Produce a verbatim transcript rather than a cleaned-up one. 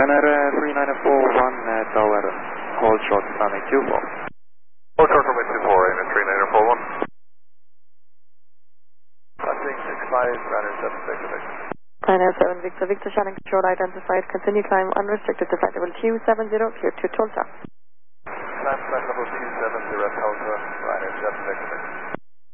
Ryanair three nine four one uh, Tower, hold short runway two four. Hold short runway two four, Ryanair three nine four one. Passing six five, Ryanair seven Victor Victor. Ryanair seven Victor Victor, channel control identified, continue climb unrestricted to flight level two seven zero, clear to Tulsa. Climb flight level two seven zero, Tulsa, Ryanair seven Victor Victor.